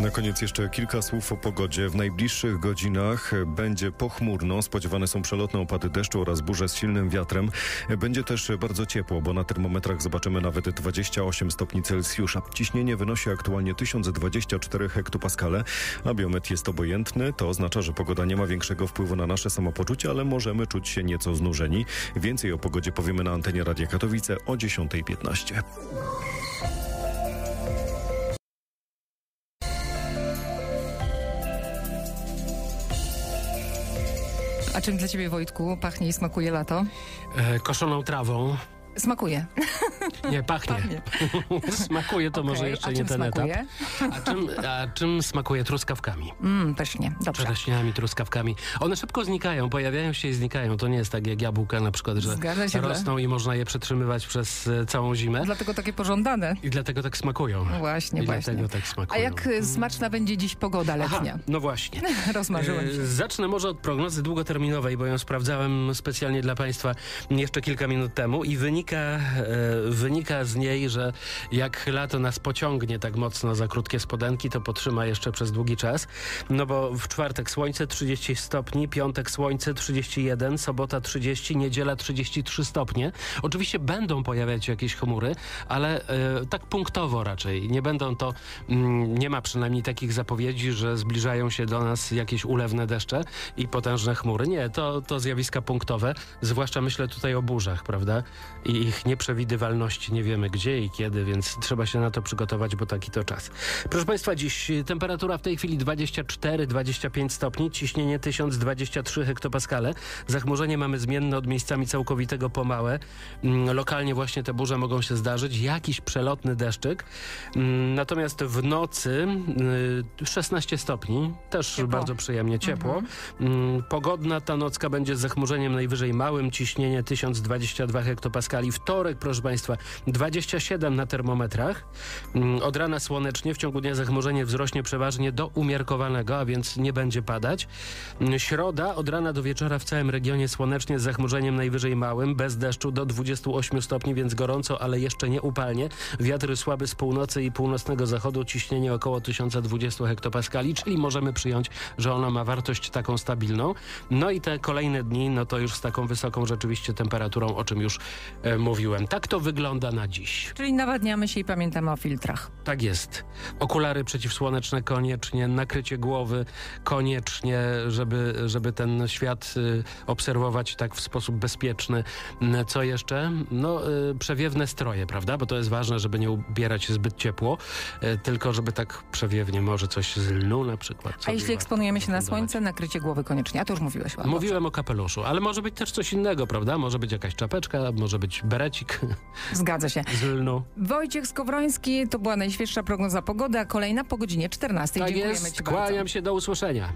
Na koniec jeszcze kilka słów o pogodzie. W najbliższych godzinach będzie pochmurno. Spodziewane są przelotne opady deszczu oraz burze z silnym wiatrem. Będzie też bardzo ciepło, bo na termometrach zobaczymy nawet 28 stopni Celsjusza. Ciśnienie wynosi aktualnie 1024 hektopaskale, a biometr jest obojętny. To oznacza, że pogoda nie ma większego wpływu na nasze samopoczucie, ale możemy czuć się nieco znużeni. Więcej o pogodzie powiemy na antenie Radia Katowice o 10:15. A czym dla ciebie, Wojtku, pachnie i smakuje lato? Koszoną trawą. Smakuje. Nie, pachnie. Smakuje to może jeszcze nie ten smakuje? etap. A czym smakuje? Truskawkami. Też nie. Dobrze. Czereśniami, truskawkami. One szybko znikają, pojawiają się i znikają. To nie jest tak jak jabłka na przykład, że rosną i można je przetrzymywać przez całą zimę. Dlatego takie pożądane. I dlatego tak smakują. Właśnie. Dlatego tak smakują. A jak smaczna będzie dziś pogoda letnia? Aha, no właśnie. Rozmarzyłem się. Zacznę może od prognozy długoterminowej, bo ją sprawdzałem specjalnie dla Państwa jeszcze kilka minut temu i wynika z niej, że jak lato nas pociągnie tak mocno za krótkie spodenki, to potrzyma jeszcze przez długi czas. No bo w czwartek słońce 30 stopni, piątek słońce 31, sobota 30, niedziela 33 stopnie. Oczywiście będą pojawiać się jakieś chmury, ale tak punktowo raczej. Nie będą to, nie ma przynajmniej takich zapowiedzi, że zbliżają się do nas jakieś ulewne deszcze i potężne chmury. Nie, to zjawiska punktowe, zwłaszcza myślę tutaj o burzach, prawda? I ich nieprzewidywalności. Nie wiemy gdzie i kiedy, więc trzeba się na to przygotować, bo taki to czas. Proszę Państwa, dziś temperatura w tej chwili 24-25 stopni, ciśnienie 1023 hektopaskale. Zachmurzenie mamy zmienne od miejscami całkowitego po małe. Lokalnie właśnie te burze mogą się zdarzyć. Jakiś przelotny deszczyk. Natomiast w nocy 16 stopni. Też ciepło. Bardzo przyjemnie ciepło. Pogodna ta nocka będzie z zachmurzeniem najwyżej małym. Ciśnienie 1022 hektopaskali. Wtorek, proszę Państwa, 27 na termometrach. Od rana słonecznie, w ciągu dnia zachmurzenie wzrośnie przeważnie do umiarkowanego, a więc nie będzie padać. Środa, od rana do wieczora w całym regionie słonecznie z zachmurzeniem najwyżej małym, bez deszczu do 28 stopni, więc gorąco, ale jeszcze nie upalnie. Wiatr słaby z północy i północnego zachodu, ciśnienie około 1020 hektopaskali, czyli możemy przyjąć, że ona ma wartość taką stabilną. No i te kolejne dni, no to już z taką wysoką rzeczywiście temperaturą, o czym już mówiłem. Tak to wygląda na dziś. Czyli nawadniamy się i pamiętamy o filtrach. Tak jest. Okulary przeciwsłoneczne koniecznie, nakrycie głowy koniecznie, żeby ten świat obserwować tak w sposób bezpieczny. Co jeszcze? No, przewiewne stroje, prawda? Bo to jest ważne, żeby nie ubierać się zbyt ciepło, tylko żeby tak przewiewnie, może coś z lnu na przykład. A jeśli eksponujemy się na słońce, nakrycie głowy koniecznie. A to już mówiłeś ładnie. Mówiłem o kapeluszu, ale może być też coś innego, prawda? Może być jakaś czapeczka, może być berecik. Zgadza się. Z lnu. Wojciech Skowroński, to była najświeższa prognoza pogody, a kolejna po godzinie 14. Tak Dziękujemy jest, Ci kłaniam bardzo. się, do usłyszenia.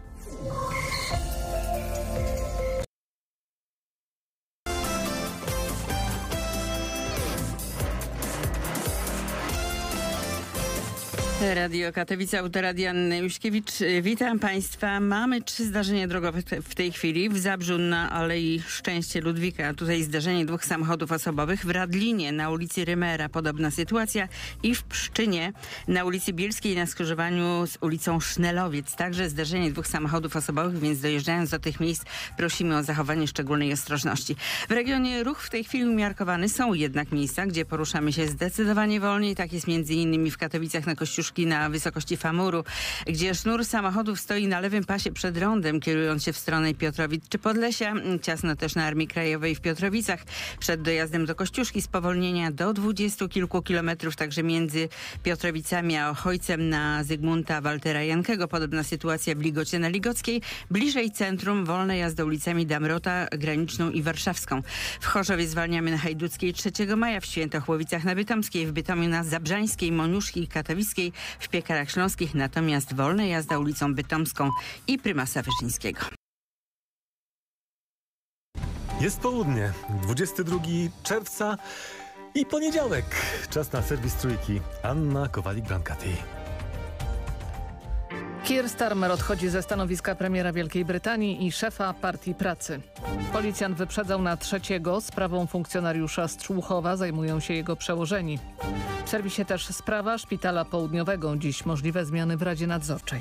Radio Katowice, Autoradia Anny Juśkiewicz. Witam Państwa. Mamy 3 zdarzenia drogowe w tej chwili. W Zabrzu na Alei Szczęście Ludwika. Tutaj zdarzenie 2 samochodów osobowych. W Radlinie na ulicy Rymera podobna sytuacja. I w Pszczynie na ulicy Bielskiej na skrzyżowaniu z ulicą Sznelowiec. Także zdarzenie 2 samochodów osobowych, więc dojeżdżając do tych miejsc prosimy o zachowanie szczególnej ostrożności. W regionie ruch w tej chwili umiarkowany. Są jednak miejsca, gdzie poruszamy się zdecydowanie wolniej. Tak jest m.in. w Katowicach na Kościuszki na wysokości Famuru, gdzie sznur samochodów stoi na lewym pasie przed rondem, kierując się w stronę Piotrowic czy Podlesia. Ciasno też na Armii Krajowej w Piotrowicach. Przed dojazdem do Kościuszki spowolnienia do 20 kilku kilometrów, także między Piotrowicami a Ochojcem na Zygmunta Waltera Jankego. Podobna sytuacja w Ligocie na Ligockiej. Bliżej centrum wolna jazda ulicami Damrota, Graniczną i Warszawską. W Chorzowie zwalniamy na Hajduckiej 3 maja, w Świętochłowicach na Bytomskiej, w Bytomiu na Zabrzańskiej, Moniuszki i Katowickiej, w Piekarach Śląskich natomiast wolna jazda ulicą Bytomską i Prymasa Wyszyńskiego. Jest południe, 22 czerwca i poniedziałek. Czas na serwis Trójki. Anna Kowalik-Brankati. Keir Starmer odchodzi ze stanowiska premiera Wielkiej Brytanii i szefa Partii Pracy. Policjant wyprzedzał na trzeciego. Sprawą funkcjonariusza z Człuchowa zajmują się jego przełożeni. W serwisie też sprawa Szpitala Południowego. Dziś możliwe zmiany w Radzie Nadzorczej.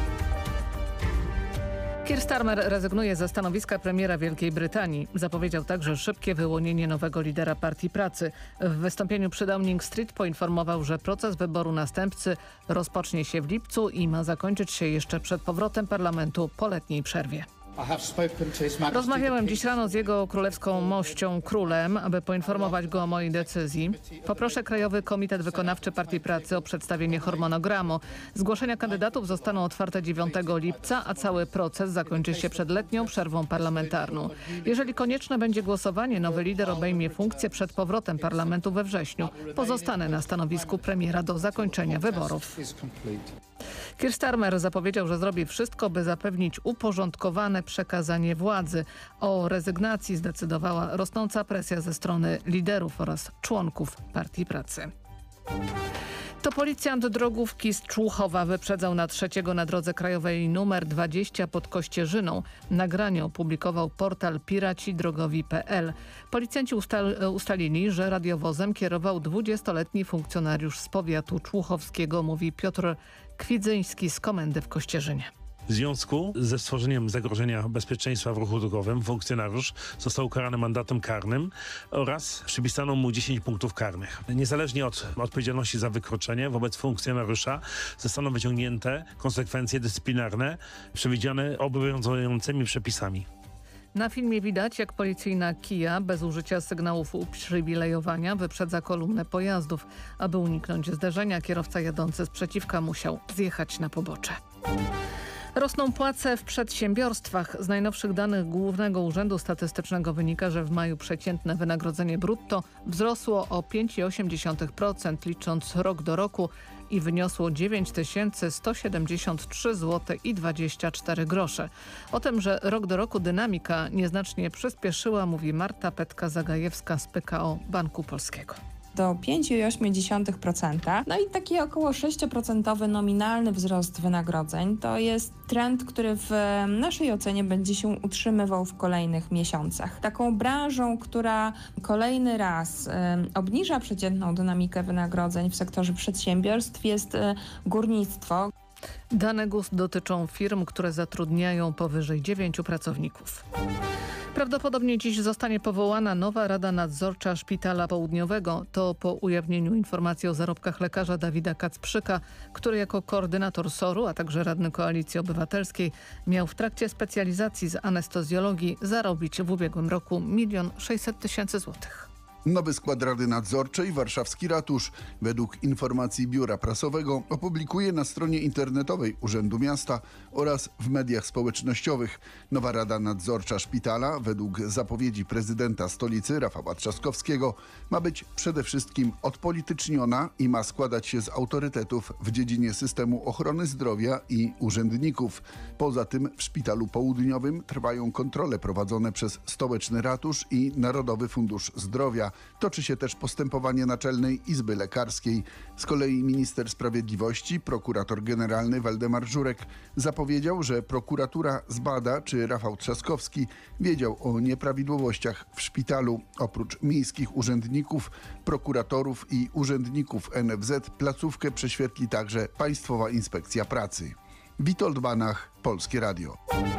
Keir Starmer rezygnuje ze stanowiska premiera Wielkiej Brytanii. Zapowiedział także szybkie wyłonienie nowego lidera Partii Pracy. W wystąpieniu przy Downing Street poinformował, że proces wyboru następcy rozpocznie się w lipcu i ma zakończyć się jeszcze przed powrotem parlamentu po letniej przerwie. Rozmawiałem dziś rano z jego królewską mością, królem, aby poinformować go o mojej decyzji. Poproszę Krajowy Komitet Wykonawczy Partii Pracy o przedstawienie harmonogramu. Zgłoszenia kandydatów zostaną otwarte 9 lipca, a cały proces zakończy się przed letnią przerwą parlamentarną. Jeżeli konieczne będzie głosowanie, nowy lider obejmie funkcję przed powrotem parlamentu we wrześniu. Pozostanę na stanowisku premiera do zakończenia wyborów. Keir Starmer zapowiedział, że zrobi wszystko, by zapewnić uporządkowane przekazanie władzy. O rezygnacji zdecydowała rosnąca presja ze strony liderów oraz członków Partii Pracy. To policjant drogówki z Człuchowa wyprzedzał na trzeciego na drodze krajowej numer 20 pod Kościerzyną. Nagranie opublikował portal piracidrogowi.pl. Policjanci ustalili, że radiowozem kierował 20-letni funkcjonariusz z powiatu człuchowskiego, mówi Piotr Kwidzyński z komendy w Kościerzynie. W związku ze stworzeniem zagrożenia bezpieczeństwa w ruchu drogowym funkcjonariusz został ukarany mandatem karnym oraz przypisano mu 10 punktów karnych. Niezależnie od odpowiedzialności za wykroczenie wobec funkcjonariusza zostaną wyciągnięte konsekwencje dyscyplinarne przewidziane obowiązującymi przepisami. Na filmie widać, jak policyjna kija bez użycia sygnałów uprzywilejowania wyprzedza kolumnę pojazdów. Aby uniknąć zderzenia, kierowca jadący z przeciwka musiał zjechać na pobocze. Rosną płace w przedsiębiorstwach. Z najnowszych danych Głównego Urzędu Statystycznego wynika, że w maju przeciętne wynagrodzenie brutto wzrosło o 5,8%, licząc rok do roku i wyniosło 9173 zł i 24 grosze. O tym, że rok do roku dynamika nieznacznie przyspieszyła, mówi Marta Petka-Zagajewska z PKO Banku Polskiego. Do 5,8%. No i taki około 6% nominalny wzrost wynagrodzeń to jest trend, który w naszej ocenie będzie się utrzymywał w kolejnych miesiącach. Taką branżą, która kolejny raz obniża przeciętną dynamikę wynagrodzeń w sektorze przedsiębiorstw jest górnictwo. Dane GUS dotyczą firm, które zatrudniają powyżej 9 pracowników. Prawdopodobnie dziś zostanie powołana nowa Rada Nadzorcza Szpitala Południowego. To po ujawnieniu informacji o zarobkach lekarza Dawida Kacprzyka, który jako koordynator SOR-u, a także radny Koalicji Obywatelskiej miał w trakcie specjalizacji z anestezjologii zarobić w ubiegłym roku 1 600 000 złotych. Nowy skład Rady Nadzorczej warszawski ratusz, według informacji Biura Prasowego, opublikuje na stronie internetowej Urzędu Miasta oraz w mediach społecznościowych. Nowa Rada Nadzorcza Szpitala, według zapowiedzi prezydenta stolicy Rafała Trzaskowskiego, ma być przede wszystkim odpolityczniona i ma składać się z autorytetów w dziedzinie systemu ochrony zdrowia i urzędników. Poza tym w Szpitalu Południowym trwają kontrole prowadzone przez Stołeczny Ratusz i Narodowy Fundusz Zdrowia. Toczy się też postępowanie Naczelnej Izby Lekarskiej. Z kolei minister sprawiedliwości, prokurator generalny Waldemar Żurek zapowiedział, że prokuratura zbada, czy Rafał Trzaskowski wiedział o nieprawidłowościach w szpitalu. Oprócz miejskich urzędników, prokuratorów i urzędników NFZ placówkę prześwietli także Państwowa Inspekcja Pracy. Witold Banach, Polskie Radio.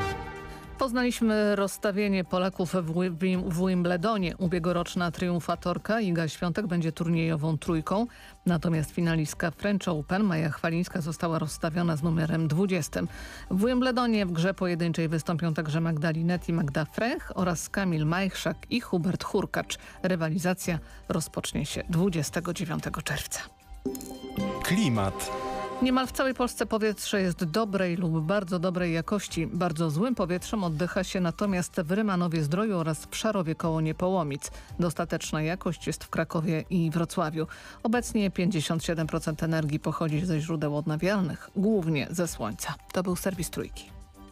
Poznaliśmy rozstawienie Polaków w Wimbledonie. Ubiegłoroczna triumfatorka Iga Świątek będzie turniejową trójką, natomiast finalistka French Open Maja Chwalińska została rozstawiona z numerem 20. W Wimbledonie w grze pojedynczej wystąpią także Magda Linet i Magda Frech oraz Kamil Majchrzak i Hubert Hurkacz. Rywalizacja rozpocznie się 29 czerwca. Klimat. Niemal w całej Polsce powietrze jest dobrej lub bardzo dobrej jakości. Bardzo złym powietrzem oddycha się natomiast w Rymanowie-Zdroju oraz w Szarowie koło Niepołomic. Dostateczna jakość jest w Krakowie i Wrocławiu. Obecnie 57% energii pochodzi ze źródeł odnawialnych, głównie ze słońca. To był serwis Trójki.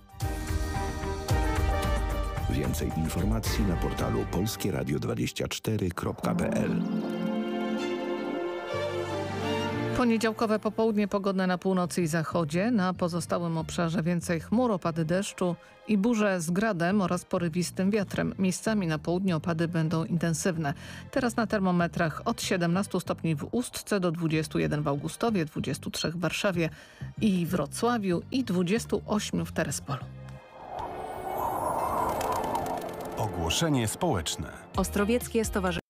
Więcej informacji na portalu polskieradio24.pl. Poniedziałkowe popołudnie pogodne na północy i zachodzie. Na pozostałym obszarze więcej chmur, opady deszczu i burze z gradem oraz porywistym wiatrem. Miejscami na południu opady będą intensywne. Teraz na termometrach od 17 stopni w Ustce do 21 w Augustowie, 23 w Warszawie i Wrocławiu i 28 w Terespolu. Ogłoszenie społeczne. Ostrowieckie Stowarzyszenie